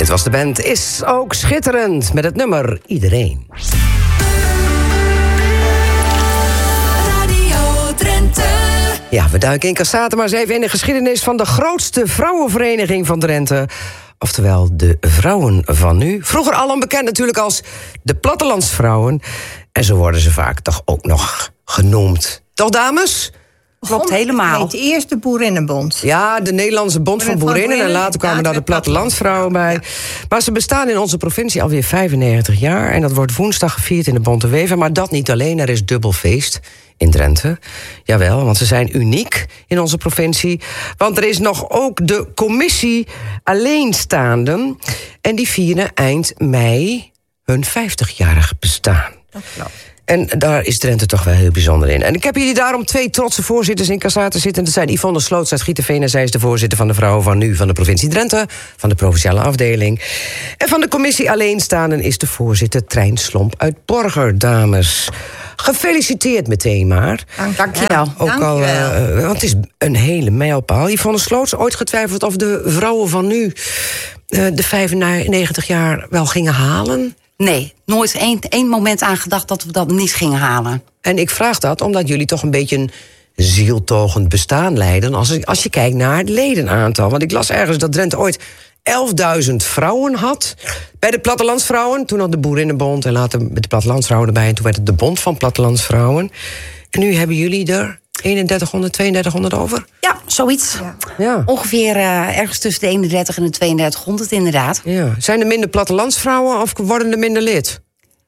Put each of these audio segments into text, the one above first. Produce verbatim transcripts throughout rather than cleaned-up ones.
Dit was de band Is Ook Schitterend met het nummer Iedereen. Radio Drenthe. Ja, we duiken in Cassate maar eens even in de geschiedenis van de grootste vrouwenvereniging van Drenthe. Oftewel de Vrouwen van Nu. Vroeger alom bekend natuurlijk als de Plattelandsvrouwen. En zo worden ze vaak toch ook nog genoemd. Toch, dames? Klopt helemaal. De eerste Boerinnenbond. Ja, de Nederlandse Bond van Boerinnen. En later kwamen daar de Plattelandsvrouwen bij. Maar ze bestaan in onze provincie alweer vijfennegentig jaar. En dat wordt woensdag gevierd in de Bonte Wever. Maar dat niet alleen, er is dubbel feest in Drenthe. Jawel, want ze zijn uniek in onze provincie. Want er is nog ook de commissie Alleenstaanden. En die vieren eind mei hun vijftigjarig bestaan. Dat klopt. En daar is Drenthe toch wel heel bijzonder in. En ik heb hier daarom twee trotse voorzitters in Cassate zitten. Dat zijn Yvonne Sloots uit Gieteveen. En zij is de voorzitter van de Vrouwen van Nu van de provincie Drenthe. Van de provinciale afdeling. En van de commissie Alleenstaanden is de voorzitter Trein Slomp uit Borger, dames. Gefeliciteerd meteen maar. Dank je wel. Ook al, uh, want het is een hele mijlpaal. Yvonne Sloots, ooit getwijfeld of de Vrouwen van Nu uh, de vijfennegentig jaar wel gingen halen? Nee, nooit één, één moment aan gedacht dat we dat niet gingen halen. En ik vraag dat omdat jullie toch een beetje een zieltogend bestaan leiden als, als je kijkt naar het ledenaantal. Want ik las ergens dat Drenthe ooit elfduizend vrouwen had bij de Plattelandsvrouwen. Toen had de Boerinnenbond en later met de Plattelandsvrouwen erbij. En toen werd het de Bond van Plattelandsvrouwen. En nu hebben jullie er eenendertighonderd, tweeëndertighonderd over? Ja, zoiets. Ja. Ja. Ongeveer uh, ergens tussen de eenendertig en de tweeëndertighonderd inderdaad. Ja. Zijn er minder Plattelandsvrouwen of worden er minder lid?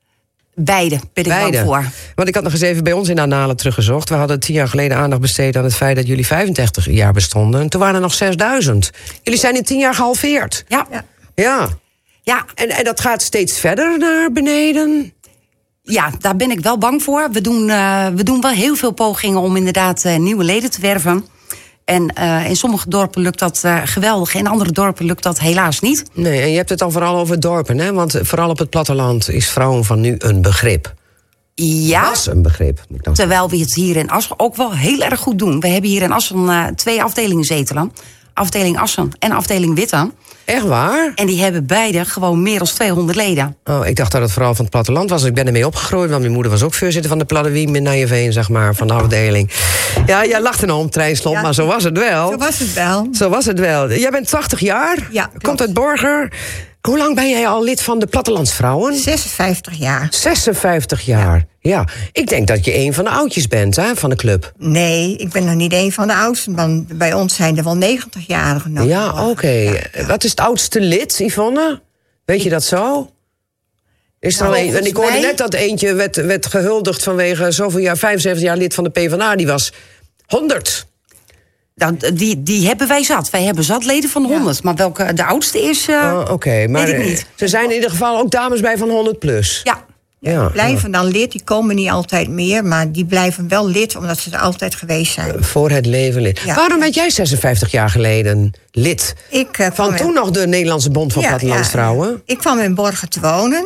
Beide ben ik Beide. wel voor. Want ik had nog eens even bij ons in de annalen teruggezocht. We hadden tien jaar geleden aandacht besteed aan het feit dat jullie vijfentachtig jaar bestonden. En toen waren er nog zesduizend. Jullie zijn in tien jaar gehalveerd. Ja, Ja. Ja. ja, En, en dat gaat steeds verder naar beneden? ja, daar ben ik wel bang voor. We doen, uh, we doen wel heel veel pogingen om inderdaad uh, nieuwe leden te werven. En uh, in sommige dorpen lukt dat uh, geweldig. In andere dorpen lukt dat helaas niet. Nee, en je hebt het dan vooral over dorpen, hè? Want vooral op het platteland is Vrouwen van Nu een begrip. Ja, Was een begrip, moet ik dan zeggen. terwijl we het hier in Assen ook wel heel erg goed doen. We hebben hier in Assen uh, twee afdelingen zetelen. Afdeling Assen en afdeling Witte. Echt waar? En die hebben beide gewoon meer dan tweehonderd leden. Oh, ik dacht dat het vooral van het platteland was. Ik ben ermee opgegroeid, want mijn moeder was ook voorzitter van de Plattewiem in Nijenveen, zeg maar, van de afdeling. Ja, jij lacht er nou om, Trein Slomp, Ja, maar zo was het wel. Zo was het wel. Zo was het wel. Jij bent tachtig jaar, Ja, klopt. komt uit Borger. Hoe lang ben jij al lid van de Plattelandsvrouwen? zesenvijftig jaar. zesenvijftig jaar. Ja. Ik denk dat je een van de oudjes bent, hè, van de club. Nee, ik ben nog niet een van de oudsten. Want bij ons zijn er wel negentigjarigen nog. Ja, oké. Okay. Wat is het oudste lid, Yvonne? Weet je dat zo? Is er al een, en ik hoorde mij- net dat eentje werd, werd gehuldigd vanwege zoveel jaar, vijfenzeventig jaar lid van de PvdA. Die was honderd. Nou, die, die hebben wij zat. Wij hebben zat leden van honderd. Maar welke de oudste is, uh, Oh, oké, okay. Maar weet ik eh, niet. er zijn in ieder geval ook dames bij van honderd plus. Ja, Ja, Blijven dan lid, die komen niet altijd meer. Maar die blijven wel lid, omdat ze er altijd geweest zijn. voor het leven lid. Ja. Waarom werd jij zesenvijftig jaar geleden lid Ik, uh, van kwam toen in- nog de Nederlandse Bond van Ja, Plattelandsvrouwen? ja. Ik kwam in Borger te wonen.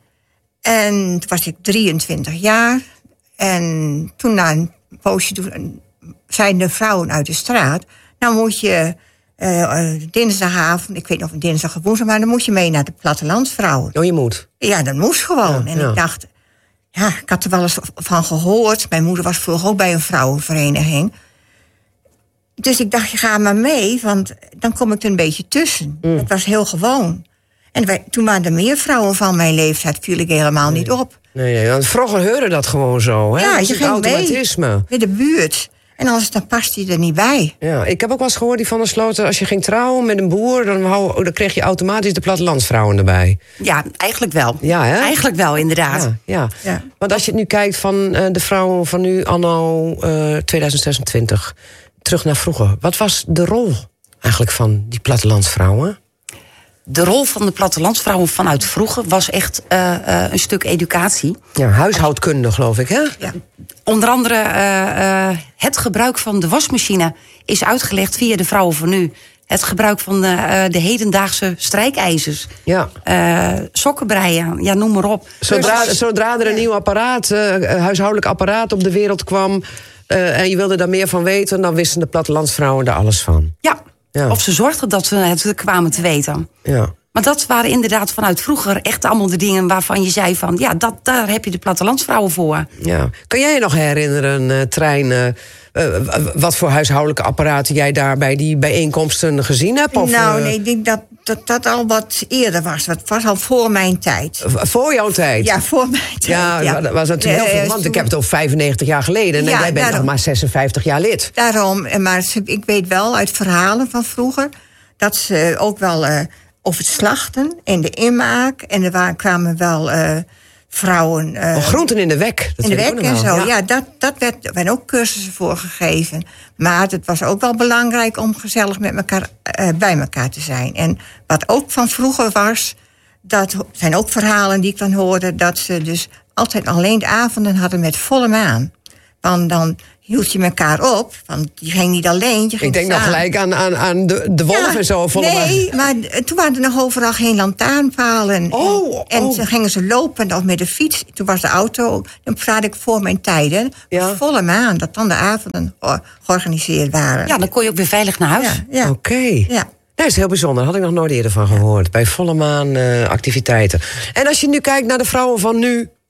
En toen was ik drieëntwintig jaar. En toen na een poosje toen zeiden de vrouwen uit de straat... nou moet je uh, dinsdagavond, ik weet niet of het dinsdag of woensdag... maar dan moet je mee naar de Plattelandsvrouwen. Oh, je moet. Ja, dat moest gewoon. Ja, en ja. ik dacht, ja, ik had er wel eens van gehoord. Mijn moeder was vroeger ook bij een vrouwenvereniging. Dus ik dacht, je ga maar mee, want dan kom ik er een beetje tussen. Mm. Het was heel gewoon. En wij, toen waren er meer vrouwen van mijn leeftijd, viel ik helemaal niet op. Nee, nee, want vroeger hoorde dat gewoon zo, hè? Ja, Dat is je het ging mee. automatisme. Met de buurt. En anders dan past hij er niet bij. Ja, ik heb ook wel eens gehoord die van der Sloten, als je ging trouwen met een boer, dan, hou, dan kreeg je automatisch de plattelandsvrouwen erbij. ja, eigenlijk wel. Ja, hè? Eigenlijk wel, inderdaad. Ja, ja. Ja. Want als je het nu kijkt van uh, de vrouwen van nu, anno uh, tweeduizend zesentwintig, terug naar vroeger. Wat was de rol eigenlijk van die plattelandsvrouwen? De rol van de plattelandsvrouwen vanuit vroeger was echt uh, uh, een stuk educatie. Ja, huishoudkunde, geloof ik, hè? Ja. Onder andere uh, uh, het gebruik van de wasmachine is uitgelegd via de vrouwen van nu. Het gebruik van de, uh, de hedendaagse strijkijzers. Ja. Uh, sokkenbreien, ja, noem maar op. Zodra, Dus- zodra er een nieuw apparaat, uh, huishoudelijk apparaat op de wereld kwam, uh, en je wilde daar meer van weten, dan wisten de plattelandsvrouwen er alles van. Ja. Ja. Of ze zorgden dat ze het kwamen te weten. Ja. Maar dat waren inderdaad vanuit vroeger echt allemaal de dingen waarvan je zei van... ja, dat, daar heb je de plattelandsvrouwen voor. Ja. Kan jij je nog herinneren, uh, Trein, uh, uh, wat voor huishoudelijke apparaten jij daar bij die bijeenkomsten gezien hebt? Of, nou, uh... nee, ik denk dat, dat dat al wat eerder was. Dat was al voor mijn tijd. Voor jouw tijd? Ja, voor mijn tijd. Ja, ja. Dat was natuurlijk heel veel, want ik heb het over vijfennegentig jaar geleden... en ja, jij bent daarom, nog maar zesenvijftig jaar lid. Daarom, maar ik weet wel uit verhalen van vroeger... dat ze ook wel... Uh, over het slachten en de inmaak. En er waren, kwamen wel uh, vrouwen... Uh, oh, groenten in de wek. Dat in de wek en zo, ja. ja dat, dat werd, werden ook cursussen voor gegeven. Maar het was ook wel belangrijk om gezellig met elkaar uh, bij elkaar te zijn. En wat ook van vroeger was... dat zijn ook verhalen die ik dan hoorde... dat ze dus altijd alleen de avonden hadden met volle maan. Want dan hield je elkaar op, want je ging niet alleen. Je ging ik denk samen. nog gelijk aan, aan, aan de, de wolf ja, en zo. Volle nee, maar toen waren er nog overal geen lantaarnpalen. Oh, en, en oh. toen gingen ze lopen of met de fiets. Toen was de auto, dan praat ik voor mijn tijden. Ja. Volle maan, dat dan de avonden georganiseerd waren. Ja, dan kon je ook weer veilig naar huis. Ja, ja. Oké. Okay. Ja. Dat is heel bijzonder, had ik nog nooit eerder van gehoord. Bij volle maan uh, activiteiten. En als je nu kijkt naar de vrouwen van nu...